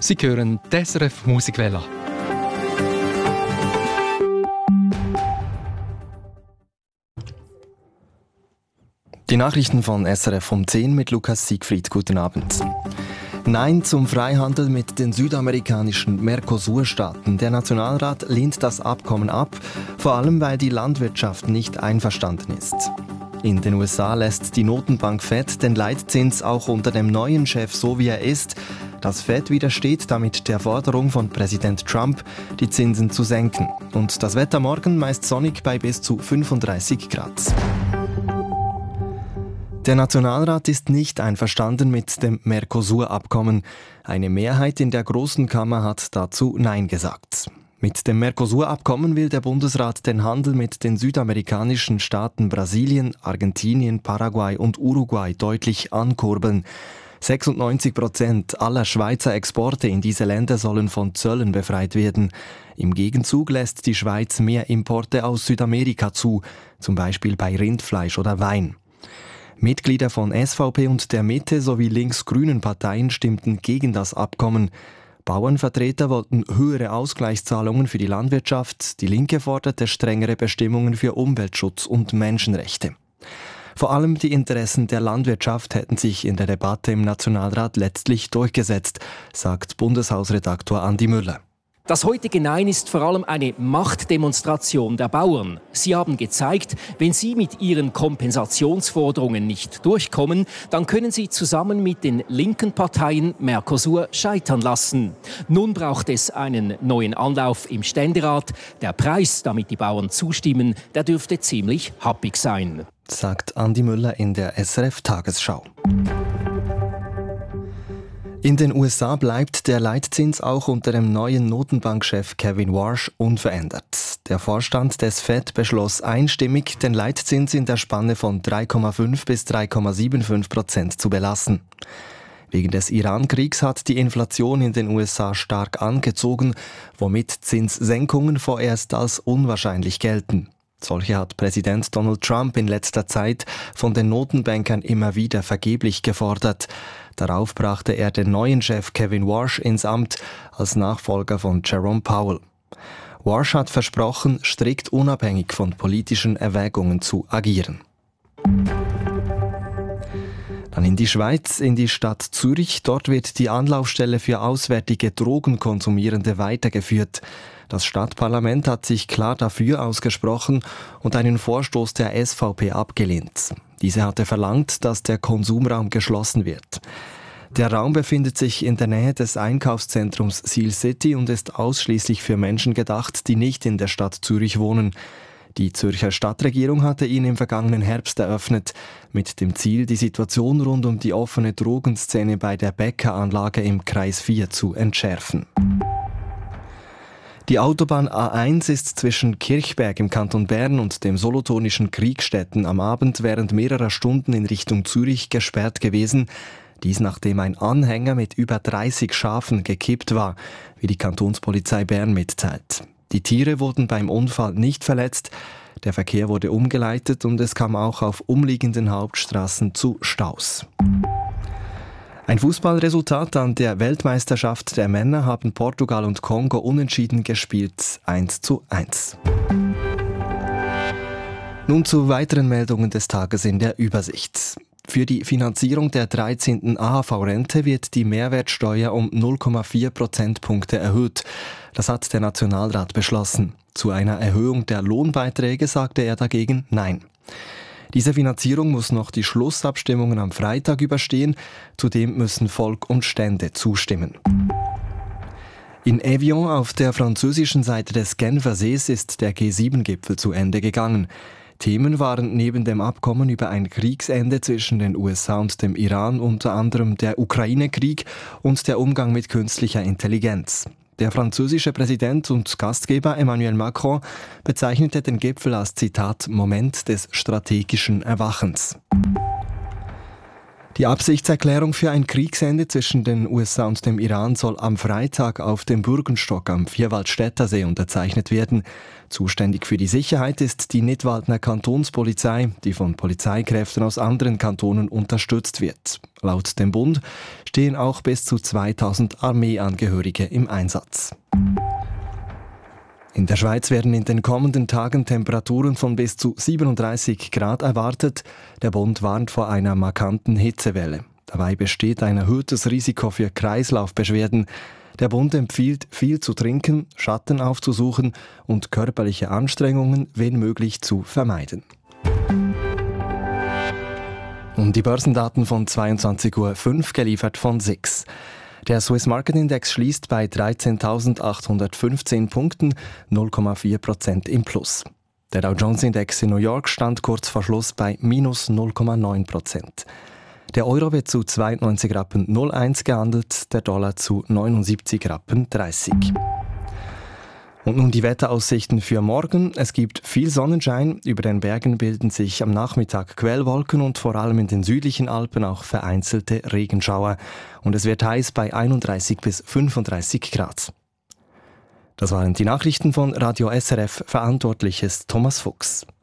Sie hören die SRF Musikwelle. Die Nachrichten von SRF um 10 mit Lukas Siegfried. Guten Abend. Nein zum Freihandel mit den südamerikanischen Mercosur-Staaten. Der Nationalrat lehnt das Abkommen ab, vor allem weil die Landwirtschaft nicht einverstanden ist. In den USA lässt die Notenbank Fed den Leitzins auch unter dem neuen Chef so wie er ist. Das Fed widersteht damit der Forderung von Präsident Trump, die Zinsen zu senken. Und das Wetter morgen meist sonnig bei bis zu 35 Grad. Der Nationalrat ist nicht einverstanden mit dem Mercosur-Abkommen. Eine Mehrheit in der Großen Kammer hat dazu Nein gesagt. Mit dem Mercosur-Abkommen will der Bundesrat den Handel mit den südamerikanischen Staaten Brasilien, Argentinien, Paraguay und Uruguay deutlich ankurbeln. 96% aller Schweizer Exporte in diese Länder sollen von Zöllen befreit werden. Im Gegenzug lässt die Schweiz mehr Importe aus Südamerika zu, zum Beispiel bei Rindfleisch oder Wein. Mitglieder von SVP und der Mitte sowie links-grünen Parteien stimmten gegen das Abkommen. Bauernvertreter wollten höhere Ausgleichszahlungen für die Landwirtschaft, die Linke forderte strengere Bestimmungen für Umweltschutz und Menschenrechte. Vor allem die Interessen der Landwirtschaft hätten sich in der Debatte im Nationalrat letztlich durchgesetzt, sagt Bundeshausredaktor Andi Müller. Das heutige Nein ist vor allem eine Machtdemonstration der Bauern. Sie haben gezeigt, wenn sie mit ihren Kompensationsforderungen nicht durchkommen, dann können sie zusammen mit den linken Parteien Mercosur scheitern lassen. Nun braucht es einen neuen Anlauf im Ständerat. Der Preis, damit die Bauern zustimmen, der dürfte ziemlich happig sein, sagt Andi Müller in der SRF-Tagesschau. In den USA bleibt der Leitzins auch unter dem neuen Notenbankchef Kevin Warsh unverändert. Der Vorstand des Fed beschloss einstimmig, den Leitzins in der Spanne von 3,5 bis 3,75% zu belassen. Wegen des Iran-Kriegs hat die Inflation in den USA stark angezogen, womit Zinssenkungen vorerst als unwahrscheinlich gelten. Solche hat Präsident Donald Trump in letzter Zeit von den Notenbankern immer wieder vergeblich gefordert. Darauf brachte er den neuen Chef Kevin Warsh ins Amt als Nachfolger von Jerome Powell. Warsh hat versprochen, strikt unabhängig von politischen Erwägungen zu agieren. Dann in die Schweiz, in die Stadt Zürich. Dort wird die Anlaufstelle für auswärtige Drogenkonsumierende weitergeführt. Das Stadtparlament hat sich klar dafür ausgesprochen und einen Vorstoß der SVP abgelehnt. Diese hatte verlangt, dass der Konsumraum geschlossen wird. Der Raum befindet sich in der Nähe des Einkaufszentrums Seal City und ist ausschließlich für Menschen gedacht, die nicht in der Stadt Zürich wohnen. Die Zürcher Stadtregierung hatte ihn im vergangenen Herbst eröffnet, mit dem Ziel, die Situation rund um die offene Drogenszene bei der Bäckeranlage im Kreis 4 zu entschärfen. Die Autobahn A1 ist zwischen Kirchberg im Kanton Bern und dem solothurnischen Kriegstetten am Abend während mehrerer Stunden in Richtung Zürich gesperrt gewesen. Dies nachdem ein Anhänger mit über 30 Schafen gekippt war, wie die Kantonspolizei Bern mitteilt. Die Tiere wurden beim Unfall nicht verletzt, der Verkehr wurde umgeleitet und es kam auch auf umliegenden Hauptstraßen zu Staus. Ein Fußballresultat an der Weltmeisterschaft der Männer haben Portugal und Kongo unentschieden gespielt, 1:1. Nun zu weiteren Meldungen des Tages in der Übersicht. Für die Finanzierung der 13. AHV-Rente wird die Mehrwertsteuer um 0,4 Prozentpunkte erhöht. Das hat der Nationalrat beschlossen. Zu einer Erhöhung der Lohnbeiträge sagte er dagegen Nein. Diese Finanzierung muss noch die Schlussabstimmungen am Freitag überstehen. Zudem müssen Volk und Stände zustimmen. In Evian auf der französischen Seite des Genfersees ist der G7-Gipfel zu Ende gegangen. Themen waren neben dem Abkommen über ein Kriegsende zwischen den USA und dem Iran unter anderem der Ukraine-Krieg und der Umgang mit künstlicher Intelligenz. Der französische Präsident und Gastgeber Emmanuel Macron bezeichnete den Gipfel als Zitat Moment des strategischen Erwachens. Die Absichtserklärung für ein Kriegsende zwischen den USA und dem Iran soll am Freitag auf dem Bürgenstock am Vierwaldstättersee unterzeichnet werden. Zuständig für die Sicherheit ist die Nidwaldner Kantonspolizei, die von Polizeikräften aus anderen Kantonen unterstützt wird. Laut dem Bund stehen auch bis zu 2000 Armeeangehörige im Einsatz. In der Schweiz werden in den kommenden Tagen Temperaturen von bis zu 37 Grad erwartet. Der Bund warnt vor einer markanten Hitzewelle. Dabei besteht ein erhöhtes Risiko für Kreislaufbeschwerden. Der Bund empfiehlt, viel zu trinken, Schatten aufzusuchen und körperliche Anstrengungen, wenn möglich, zu vermeiden. Und die Börsendaten von 22.05 Uhr geliefert von SIX. Der Swiss Market Index schließt bei 13.815 Punkten, 0,4% im Plus. Der Dow Jones Index in New York stand kurz vor Schluss bei minus 0,9%. Der Euro wird zu 92,01 Rappen gehandelt, der Dollar zu 79,30 Rappen. Und nun die Wetteraussichten für morgen. Es gibt viel Sonnenschein. Über den Bergen bilden sich am Nachmittag Quellwolken und vor allem in den südlichen Alpen auch vereinzelte Regenschauer. Und es wird heiß bei 31 bis 35 Grad. Das waren die Nachrichten von Radio SRF. Verantwortlich ist Thomas Fuchs.